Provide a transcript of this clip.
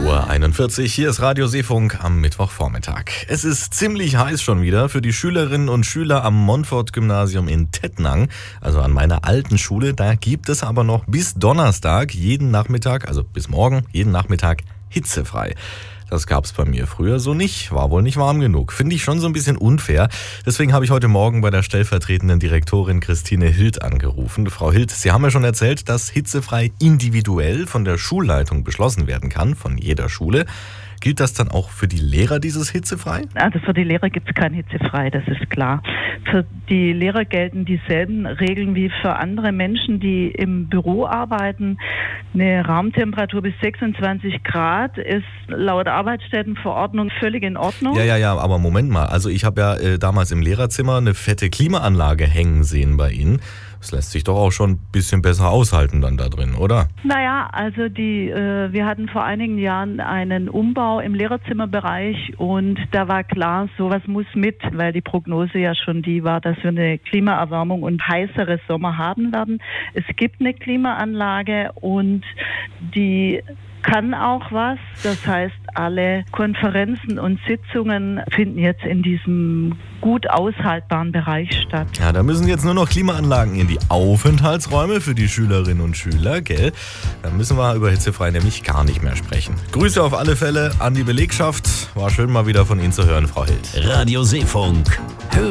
7:41 Uhr, hier ist Radio Seefunk am Mittwochvormittag. Es ist ziemlich heiß schon wieder für die Schülerinnen und Schüler am Montfort-Gymnasium in Tettnang, also an meiner alten Schule. Da gibt es aber noch bis Donnerstag jeden Nachmittag, also bis morgen, jeden Nachmittag hitzefrei. Das gab's bei mir früher so nicht, war wohl nicht warm genug. Finde ich schon so ein bisschen unfair. Deswegen habe ich heute Morgen bei der stellvertretenden Direktorin Christine Hild angerufen. Frau Hild, Sie haben ja schon erzählt, dass hitzefrei individuell von der Schulleitung beschlossen werden kann, von jeder Schule. Gilt das dann auch für die Lehrer, dieses hitzefrei? Also für die Lehrer gibt es kein hitzefrei, das ist klar. Für die Lehrer gelten dieselben Regeln wie für andere Menschen, die im Büro arbeiten. Eine Raumtemperatur bis 26 Grad ist laut Arbeitsstättenverordnung völlig in Ordnung. Ja, aber Moment mal. Also ich habe ja damals im Lehrerzimmer eine fette Klimaanlage hängen sehen bei Ihnen. Das lässt sich doch auch schon ein bisschen besser aushalten dann da drin, oder? Naja, also wir hatten vor einigen Jahren einen Umbau im Lehrerzimmerbereich und da war klar, sowas muss mit, weil die Prognose ja schon die war, dass wir eine Klimaerwärmung und heißere Sommer haben werden. Es gibt eine Klimaanlage und die kann auch was. Das heißt, alle Konferenzen und Sitzungen finden jetzt in diesem gut aushaltbaren Bereich statt. Ja, da müssen jetzt nur noch Klimaanlagen in die Aufenthaltsräume für die Schülerinnen und Schüler, gell? Dann müssen wir über hitzefrei nämlich gar nicht mehr sprechen. Grüße auf alle Fälle an die Belegschaft. War schön mal wieder von Ihnen zu hören, Frau Hild. Radio Seefunk.